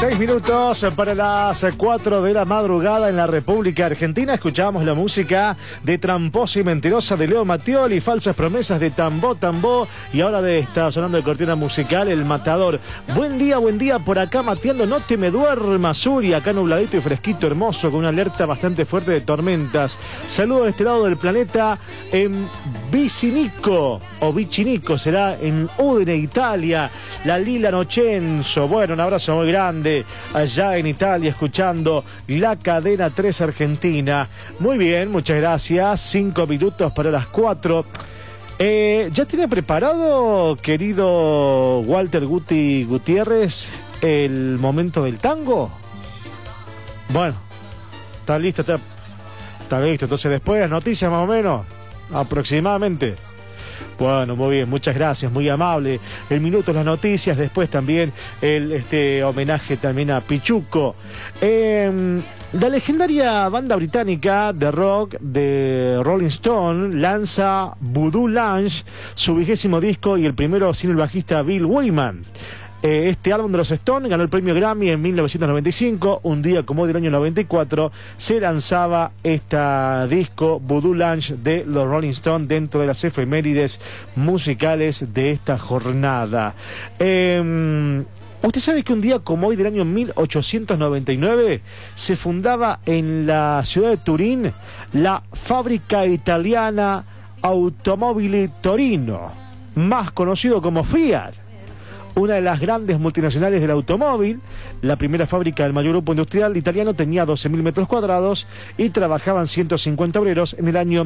6 minutos para las 4 de la madrugada en la República Argentina. Escuchamos la música de Tramposa y Mentirosa de Leo Mattioli, Falsas Promesas de Tambó Tambó, y ahora está sonando de cortina musical El Matador. Buen día por acá mateando, no te me duermas, Suri, acá nubladito y fresquito, hermoso, con una alerta bastante fuerte de tormentas. Saludos de este lado del planeta en Vicinico, o Vicinico, será en Udine, Italia. La Lila Nocenzo, bueno, un abrazo muy grande allá en Italia, escuchando la cadena 3 Argentina. Muy bien, muchas gracias. 5 minutos para las 4. ¿Ya tiene preparado, querido Walter Guti Gutiérrez, el momento del tango? Bueno, está listo, está listo. Entonces después las noticias más o menos, aproximadamente. Bueno, muy bien, muchas gracias, muy amable. El minuto, las noticias, después también el homenaje también a Pichuco. La legendaria banda británica de rock de Rolling Stone lanza Voodoo Lounge, su 20º disco y el primero sin el bajista Bill Wyman. Este álbum de los Stones ganó el premio Grammy en 1995, un día como hoy del año 94, se lanzaba este disco Voodoo Lounge de los Rolling Stones dentro de las efemérides musicales de esta jornada. ¿Usted sabe que un día como hoy del año 1899 se fundaba en la ciudad de Turín la fábrica italiana Automobili Torino, más conocido como Fiat? Una de las grandes multinacionales del automóvil, la primera fábrica del mayor grupo industrial italiano, tenía 12.000 metros cuadrados y trabajaban 150 obreros en el año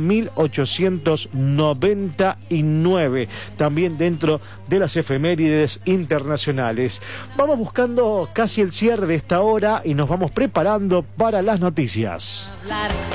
1899, también dentro de las efemérides internacionales. Vamos buscando casi el cierre de esta hora y nos vamos preparando para las noticias.